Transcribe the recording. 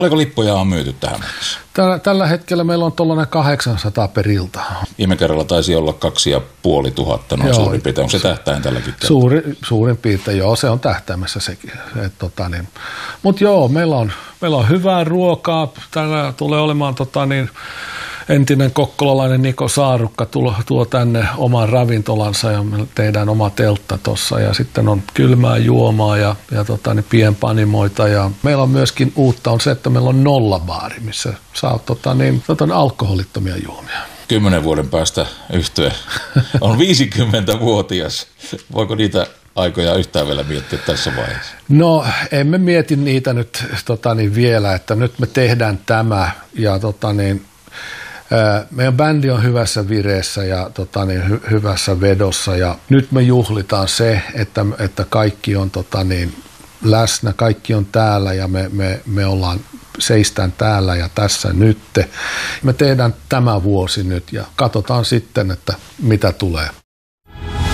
Oliko lippuja on myyty tähän mennessä? Tällä hetkellä meillä on tuollainen 800 per ilta. Viime kerralla taisi olla 2500 noin suurin piirtein. Onko se tähtäin tälläkin kertaa? Suurin piirtein, joo, se on tähtäimessä sekin. Mutta joo, meillä on hyvää ruokaa. Täällä tulee olemaan entinen kokkolalainen Niko Saarukka tuo tänne oman ravintolansa ja me tehdään oma teltta tuossa ja sitten on kylmää juomaa ja pienpanimoita ja meillä on myöskin uutta on se, että meillä on nollabaari, missä saa alkoholittomia juomia. 10 vuoden päästä Yhtye on 50-vuotias. Voiko niitä aikoja yhtään vielä miettiä tässä vaiheessa? No emme mieti niitä nyt vielä, että nyt me tehdään tämä ja meidän bändi on hyvässä vireessä ja hyvässä vedossa ja nyt me juhlitaan se, että kaikki on läsnä, kaikki on täällä ja me seistään täällä ja tässä nyt. Me tehdään tämä vuosi nyt ja katsotaan sitten, että mitä tulee.